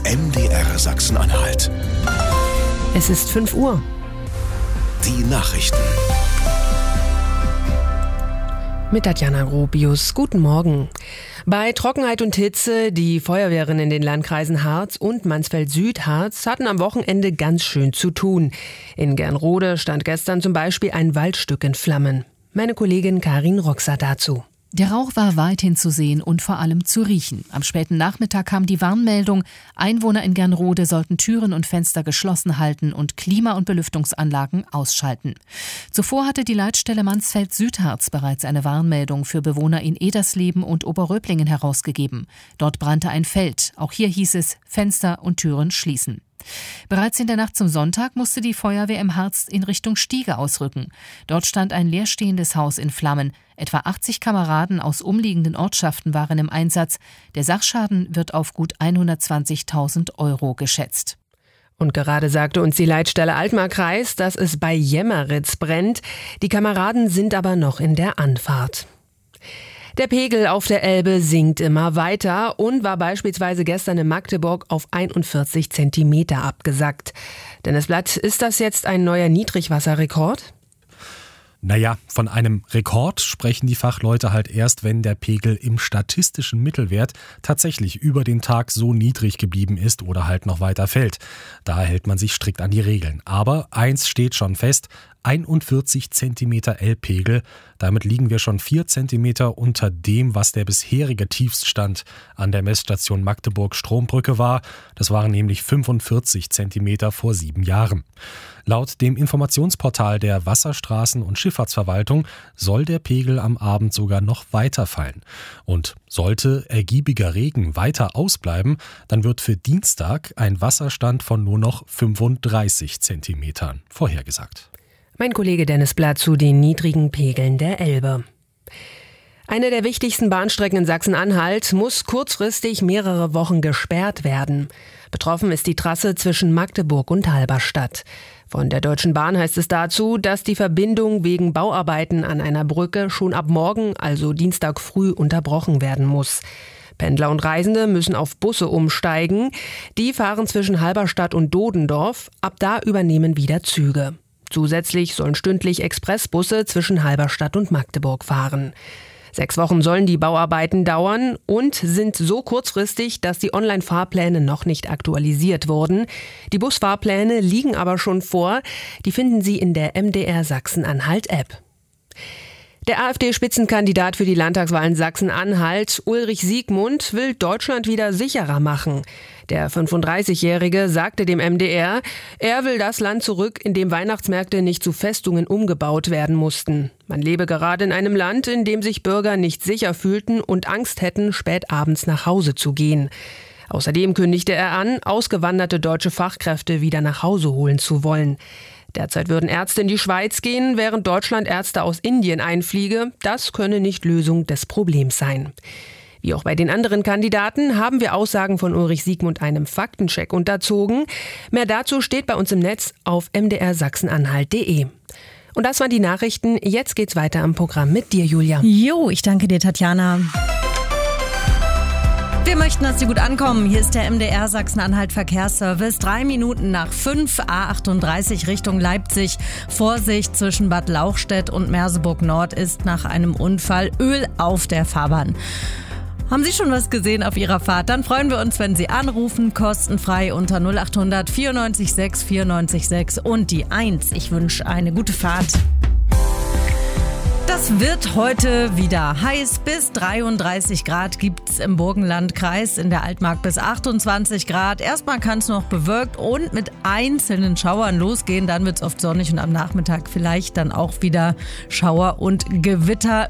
MDR Sachsen-Anhalt. Es ist 5 Uhr. Die Nachrichten. Mit Tatjana Grobius. Guten Morgen. Bei Trockenheit und Hitze, die Feuerwehren in den Landkreisen Harz und Mansfeld-Südharz hatten am Wochenende ganz schön zu tun. In Gernrode stand gestern zum Beispiel ein Waldstück in Flammen. Meine Kollegin Karin Roxer dazu. Der Rauch war weithin zu sehen und vor allem zu riechen. Am späten Nachmittag kam die Warnmeldung, Einwohner in Gernrode sollten Türen und Fenster geschlossen halten und Klima- und Belüftungsanlagen ausschalten. Zuvor hatte die Leitstelle Mansfeld-Südharz bereits eine Warnmeldung für Bewohner in Edersleben und Oberröblingen herausgegeben. Dort brannte ein Feld. Auch hier hieß es, Fenster und Türen schließen. Bereits in der Nacht zum Sonntag musste die Feuerwehr im Harz in Richtung Stiege ausrücken. Dort stand ein leerstehendes Haus in Flammen. Etwa 80 Kameraden aus umliegenden Ortschaften waren im Einsatz. Der Sachschaden wird auf gut 120.000 € geschätzt. Und gerade sagte uns die Leitstelle Altmark-Kreis, dass es bei Jemmeritz brennt. Die Kameraden sind aber noch in der Anfahrt. Der Pegel auf der Elbe sinkt immer weiter und war beispielsweise gestern in Magdeburg auf 41 Zentimeter abgesackt. Dennis Blatt, ist das jetzt ein neuer Niedrigwasserrekord? Naja, von einem Rekord sprechen die Fachleute halt erst, wenn der Pegel im statistischen Mittelwert tatsächlich über den Tag so niedrig geblieben ist oder halt noch weiter fällt. Da hält man sich strikt an die Regeln. Aber eins steht schon fest: 41 Zentimeter Elbpegel. Damit liegen wir schon 4 Zentimeter unter dem, was der bisherige Tiefststand an der Messstation Magdeburg-Strombrücke war. Das waren nämlich 45 Zentimeter vor 7 Jahren. Laut dem Informationsportal der Wasserstraßen- und Schifffahrtsverwaltung soll der Pegel am Abend sogar noch weiter fallen. Und sollte ergiebiger Regen weiter ausbleiben, dann wird für Dienstag ein Wasserstand von nur noch 35 Zentimetern vorhergesagt. Mein Kollege Dennis Blatt zu den niedrigen Pegeln der Elbe. Eine der wichtigsten Bahnstrecken in Sachsen-Anhalt muss kurzfristig mehrere Wochen gesperrt werden. Betroffen ist die Trasse zwischen Magdeburg und Halberstadt. Von der Deutschen Bahn heißt es dazu, dass die Verbindung wegen Bauarbeiten an einer Brücke schon ab morgen, also Dienstag früh, unterbrochen werden muss. Pendler und Reisende müssen auf Busse umsteigen. Die fahren zwischen Halberstadt und Dodendorf. Ab da übernehmen wieder Züge. Zusätzlich sollen stündlich Expressbusse zwischen Halberstadt und Magdeburg fahren. 6 Wochen sollen die Bauarbeiten dauern und sind so kurzfristig, dass die Online-Fahrpläne noch nicht aktualisiert wurden. Die Busfahrpläne liegen aber schon vor. Die finden Sie in der MDR Sachsen-Anhalt-App. Der AfD-Spitzenkandidat für die Landtagswahlen Sachsen-Anhalt, Ulrich Siegmund, will Deutschland wieder sicherer machen. Der 35-Jährige sagte dem MDR, er will das Land zurück, in dem Weihnachtsmärkte nicht zu Festungen umgebaut werden mussten. Man lebe gerade in einem Land, in dem sich Bürger nicht sicher fühlten und Angst hätten, spät abends nach Hause zu gehen. Außerdem kündigte er an, ausgewanderte deutsche Fachkräfte wieder nach Hause holen zu wollen. Derzeit würden Ärzte in die Schweiz gehen, während Deutschland Ärzte aus Indien einfliege. Das könne nicht Lösung des Problems sein. Wie auch bei den anderen Kandidaten haben wir Aussagen von Ulrich Siegmund einem Faktencheck unterzogen. Mehr dazu steht bei uns im Netz auf mdrsachsenanhalt.de. Und das waren die Nachrichten. Jetzt geht's weiter am Programm mit dir, Julia. Jo, ich danke dir, Tatjana. Wir möchten, dass Sie gut ankommen. Hier ist der MDR Sachsen-Anhalt Verkehrsservice. 3 Minuten nach 5, A38 Richtung Leipzig. Vorsicht, zwischen Bad Lauchstädt und Merseburg Nord ist nach einem Unfall Öl auf der Fahrbahn. Haben Sie schon was gesehen auf Ihrer Fahrt? Dann freuen wir uns, wenn Sie anrufen, kostenfrei unter 0800 94 6 94 6 und die 1. Ich wünsche eine gute Fahrt. Das wird heute wieder heiß. Bis 33 Grad gibt's im Burgenlandkreis, in der Altmark bis 28 Grad. Erstmal kann es noch bewölkt und mit einzelnen Schauern losgehen. Dann wird's oft sonnig und am Nachmittag vielleicht dann auch wieder Schauer und Gewitter